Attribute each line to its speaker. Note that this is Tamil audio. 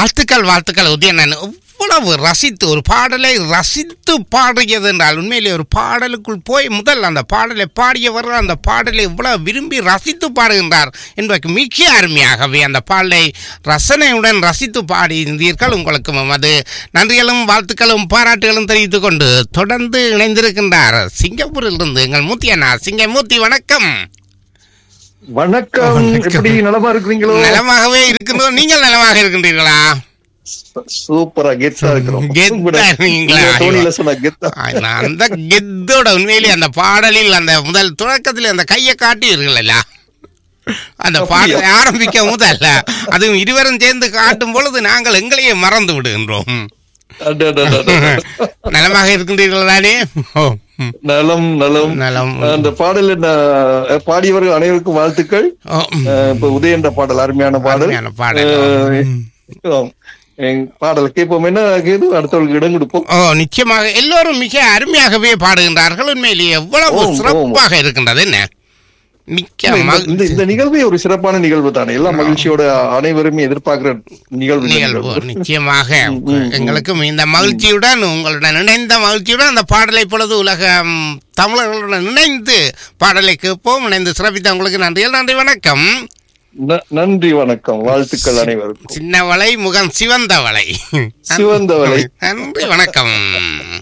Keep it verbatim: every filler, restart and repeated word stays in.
Speaker 1: வாழ்த்துக்கள் வாழ்த்துக்கள் உதயணன். எவ்வளவு ரசித்து ஒரு பாடலை ரசித்து பாடியது என்றால் உண்மையிலே ஒரு பாடலுக்குள் போய் முதல் அந்த பாடலை பாடியவர் அந்த பாடலை இவ்வளவு விரும்பி ரசித்து பாடுகின்றார் என்பதற்கு மிக அருமையாகவே அந்த பாடலை ரசனையுடன் ரசித்து பாடியிருந்தீர்கள். உங்களுக்கு அது நன்றிகளும் வாழ்த்துக்களும் பாராட்டுகளும் தெரிவித்துக் கொண்டு தொடர்ந்து இணைந்திருக்கின்றார் சிங்கப்பூரில் இருந்து எங்கள் மூர்த்தி அண்ணா. சிங்கமூர்த்தி வணக்கம்.
Speaker 2: வணக்கம். எப்படி நலமா இருக்கிறீங்களோ?
Speaker 1: நலமாகவே இருக்கின்றோம். நீங்கள் நலமாக இருக்கின்றீர்களா?
Speaker 2: சூப்பரா கெத்தா இருக்கிறோம்.
Speaker 1: அந்த கெத்தோட உண்மையிலே அந்த பாடலில் அந்த முதல் தொடக்கத்தில் அந்த கையை காட்டுவீர்கள் அந்த பாடலை ஆரம்பிக்க முதல்ல அதுவும் இருவரும் சேர்ந்து காட்டும் பொழுது நாங்கள் எங்களையே மறந்து விடுகின்றோம். நலமாக இருக்கின்றீர்கள் தானே?
Speaker 2: நலம் நலம் நலம். அந்த பாடல் பாடியவர்கள் அனைவருக்கும் வாழ்த்துக்கள். இப்ப உதய என்ற பாடல் அருமையான பாடல். பாடல் கேட்போம். என்ன அடுத்தவர்களுக்கு இடம் கொடுப்போம். ஓ நிச்சயமாக எல்லோரும் மிக அருமையாகவே பாடுகின்றார்கள். உண்மையிலேயே எவ்வளவு சிறப்பாக இருக்கின்றது. என்ன இந்த நிகழ்வே ஒரு சிறப்பான நிகழ்வு தானே. எல்லா மகிழ்ச்சியோட அனைவருமே எதிர்பார்க்கிற நிகழ்வு நிகழ்வு நிச்சயமாக எங்களுக்கும் இந்த மகிழ்ச்சியுடன் உங்களுடன் இணைந்த மகிழ்ச்சியுடன் அந்த பாடலை பொழுது உலக தமிழர்களுடன் இணைந்து பாடலை கேட்போம். இணைந்து சிறப்பித்த உங்களுக்கு நன்றிகள். நன்றி வணக்கம். நன்றி வணக்கம். வாழ்த்துக்கள் அனைவருக்கும்.
Speaker 1: சின்னவளை முகம் சிவந்தவளை
Speaker 2: சிவந்தவளை.
Speaker 1: நன்றி வணக்கம்.